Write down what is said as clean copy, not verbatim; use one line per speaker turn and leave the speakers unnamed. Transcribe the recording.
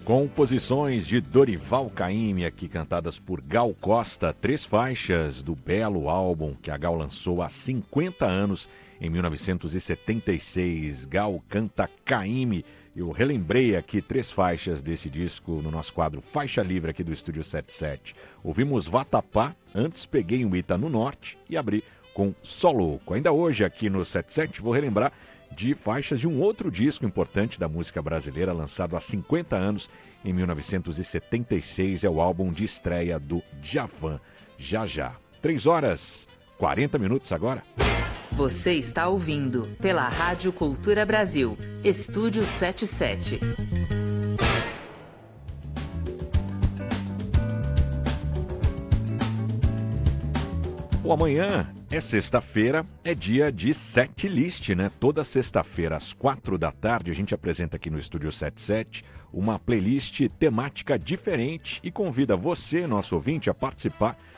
Composições de Dorival Caymmi, aqui cantadas por Gal Costa, 3 faixas do belo álbum que a Gal lançou há 50 anos, em 1976. Gal canta Caymmi. Eu relembrei aqui 3 faixas desse disco no nosso quadro Faixa Livre aqui do Estúdio 77. Ouvimos Vatapá, antes peguei um Ita no Norte e abri com Só Louco. Ainda hoje aqui no 77 vou relembrar de faixas de um outro disco importante da música brasileira, lançado há 50 anos, em 1976, é o álbum de estreia do Djavan, Já Já. 3h40 agora.
Você está ouvindo pela Rádio Cultura Brasil, Estúdio 77.
O amanhã é sexta-feira, é dia de setlist, né? Toda sexta-feira, às 4h, a gente apresenta aqui no Estúdio 77 uma playlist temática diferente e convida você, nosso ouvinte, a participar